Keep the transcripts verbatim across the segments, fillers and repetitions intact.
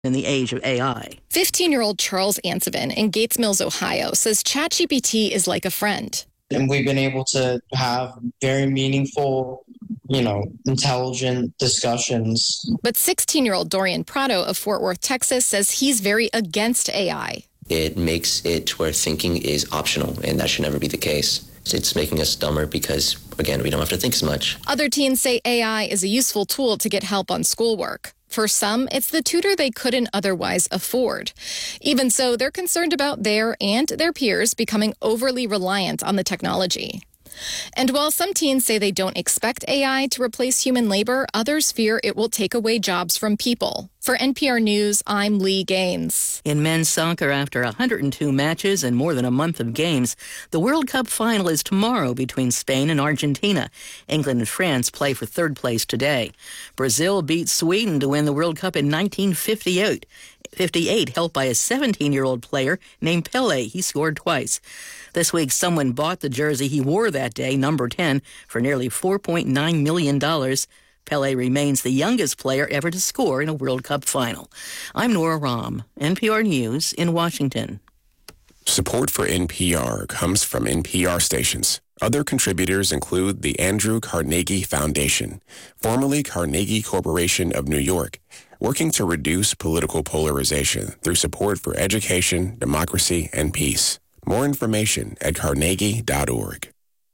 in the age of A I. fifteen-year-old Charles Ansevin in Gates Mills, Ohio, says ChatGPT is like a friend. And we've been able to have very meaningful, you know, intelligent discussions. But sixteen-year-old Dorian Prado of Fort Worth, Texas, says he's very against A I. It makes it to where thinking is optional, and that should never be the case. It's making us dumber because, again, we don't have to think as much. Other teens say A I is a useful tool to get help on schoolwork. For some, it's the tutor they couldn't otherwise afford. Even so, they're concerned about their and their peers becoming overly reliant on the technology. And while some teens say they don't expect A I to replace human labor, others fear it will take away jobs from people. For N P R News, I'm Lee Gaines. In men's soccer, after one hundred two matches and more than a month of games, the World Cup final is tomorrow between Spain and Argentina. England and France play for third place today. Brazil beat Sweden to win the World Cup in nineteen fifty-eight. fifty-eight, helped by a seventeen-year-old player named Pele. He scored twice. This week, someone bought the jersey he wore that day, number ten, for nearly four point nine million dollars. Pele remains the youngest player ever to score in a World Cup final. I'm Nora Rahm, N P R News in Washington. Support for N P R comes from N P R stations. Other contributors include the Andrew Carnegie Foundation, formerly Carnegie Corporation of New York, working to reduce political polarization through support for education, democracy, and peace. More information at carnegie dot org.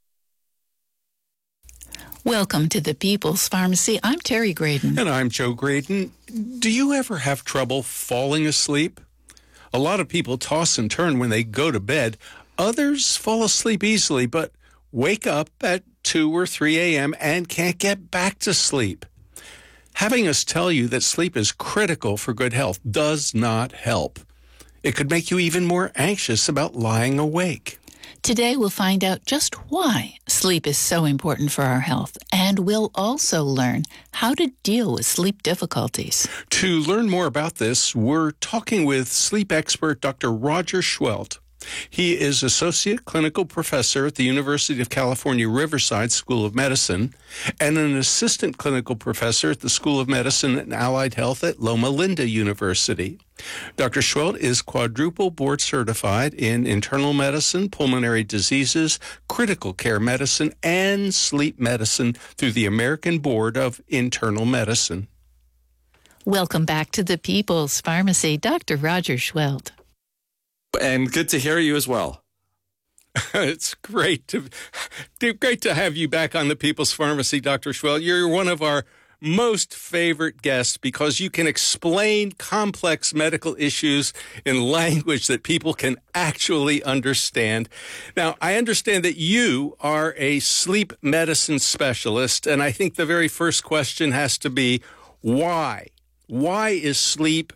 Welcome to the People's Pharmacy. I'm Terry Graydon. And I'm Joe Graydon. Do you ever have trouble falling asleep? A lot of people toss and turn when they go to bed. Others fall asleep easily, but wake up at two or three a.m. and can't get back to sleep. Having us tell you that sleep is critical for good health does not help. It could make you even more anxious about lying awake. Today we'll find out just why sleep is so important for our health, and we'll also learn how to deal with sleep difficulties. To learn more about this, we're talking with sleep expert Doctor Roger Schwelt. He is Associate Clinical Professor at the University of California, Riverside School of Medicine and an Assistant Clinical Professor at the School of Medicine and Allied Health at Loma Linda University. Doctor Schwelt is quadruple board certified in internal medicine, pulmonary diseases, critical care medicine, and sleep medicine through the American Board of Internal Medicine. Welcome back to the People's Pharmacy, Doctor Roger Schwelt. And good to hear you as well. It's great to great to have you back on the People's Pharmacy, Doctor Schwelt. You're one of our most favorite guests because you can explain complex medical issues in language that people can actually understand. Now, I understand that you are a sleep medicine specialist, and I think the very first question has to be, why? Why is sleep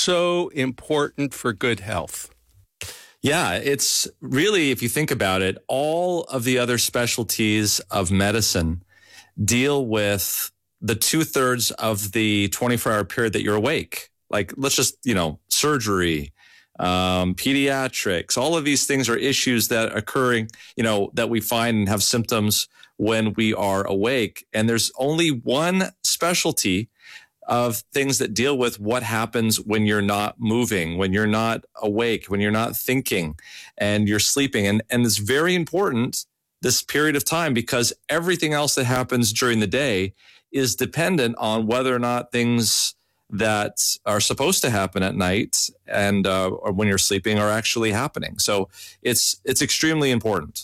so important for good health? Yeah, it's really, if you think about it, all of the other specialties of medicine deal with the two thirds of the twenty-four hour period that you're awake. Like, let's just, you know, surgery, um, pediatrics, all of these things are issues that are occurring, you know, that we find and have symptoms when we are awake. And there's only one specialty of things that deal with what happens when you're not moving, when you're not awake, when you're not thinking and you're sleeping. And, and it's very important, this period of time, because everything else that happens during the day is dependent on whether or not things that are supposed to happen at night and uh, or when you're sleeping are actually happening. So it's it's extremely important.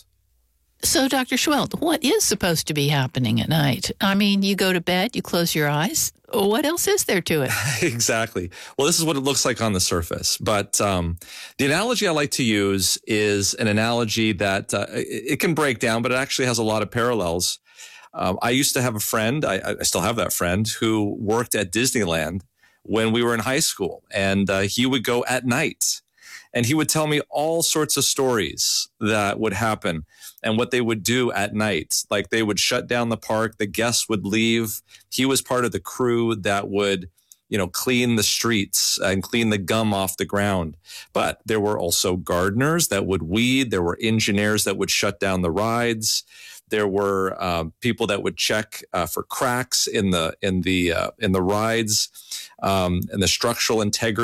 So, Doctor Schwelt, what is supposed to be happening at night? I mean, you go to bed, you close your eyes. What else is there to it? Exactly. Well, this is what it looks like on the surface. But um, the analogy I like to use is an analogy that uh, it, it can break down, but it actually has a lot of parallels. Um, I used to have a friend, I, I still have that friend, who worked at Disneyland when we were in high school. And uh, he would go at night. And he would tell me all sorts of stories that would happen and what they would do at night. Like they would shut down the park, the guests would leave. He was part of the crew that would, you know, clean the streets and clean the gum off the ground. But there were also gardeners that would weed. There were engineers that would shut down the rides. There were uh, people that would check uh, for cracks in the in the uh, in the rides um, and the structural integrity